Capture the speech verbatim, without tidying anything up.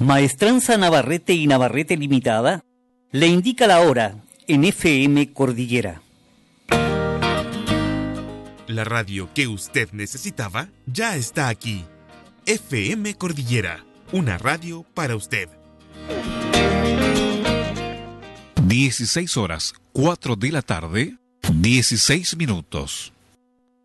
Maestranza Navarrete y Navarrete Limitada le indica la hora en F M Cordillera. La radio que usted necesitaba ya está aquí. F M Cordillera, una radio para usted. dieciséis horas, cuatro de la tarde, dieciséis minutos.